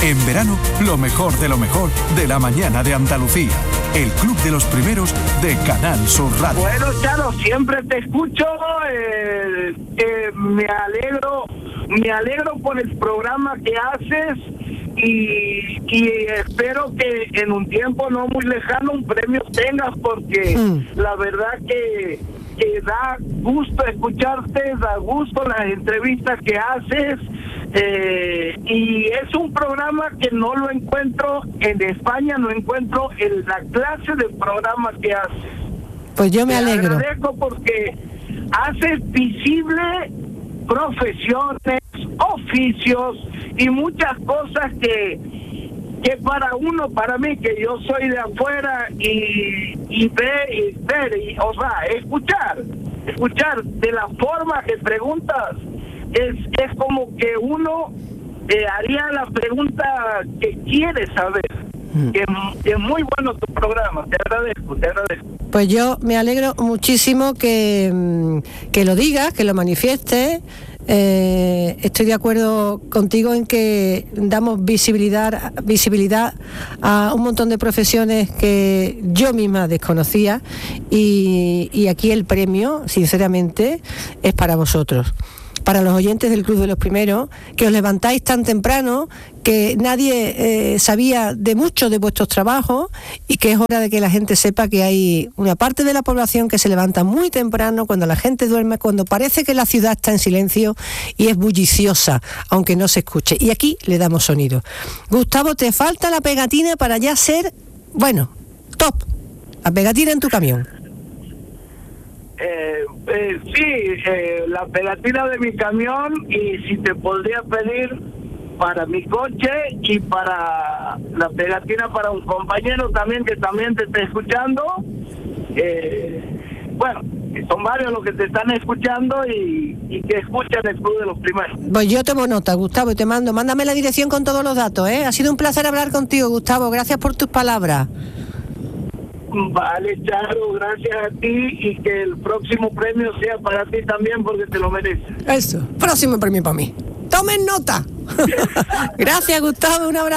En verano, lo mejor de la mañana de Andalucía. El Club de los Primeros de Canal Sur Radio. Bueno, Charo, siempre te escucho. Me alegro por el programa que haces y espero que en un tiempo no muy lejano un premio tengas, porque la verdad que da gusto escucharte, da gusto las entrevistas que haces. Y es un programa que no lo encuentro en España, no encuentro en la clase de programa que haces. Pues yo me alegro. Te agradezco porque haces visible profesiones, oficios y muchas cosas que para mí, que yo soy de afuera y ver, o sea, escuchar de la forma que preguntas, es como que uno haría la pregunta que quiere saber. Que es muy bueno tu programa, te agradezco. Pues yo me alegro muchísimo que lo digas, que lo manifiestes. Estoy de acuerdo contigo en que damos visibilidad a un montón de profesiones que yo misma desconocía, y aquí el premio, sinceramente, es para vosotros, para los oyentes del Club de los Primeros, que os levantáis tan temprano, que nadie sabía de mucho de vuestros trabajos, y que es hora de que la gente sepa que hay una parte de la población que se levanta muy temprano, cuando la gente duerme, cuando parece que la ciudad está en silencio y es bulliciosa, aunque no se escuche. Y aquí le damos sonido. Gustavo, te falta la pegatina para ya ser, bueno, top. La pegatina en tu camión. La pegatina de mi camión, y si te podría pedir para mi coche y para la pegatina para un compañero también que también te está escuchando. Bueno, son varios los que te están escuchando y que escuchan el Club de los Primeros. Pues yo tomo nota, Gustavo, y te mándame la dirección con todos los datos, ¿eh? Ha sido un placer hablar contigo, Gustavo, gracias por tus palabras. Vale, Charo, gracias a ti, y que el próximo premio sea para ti también, porque te lo mereces. Eso, próximo premio para mí. ¡Tomen nota! Gracias, Gustavo, un abrazo.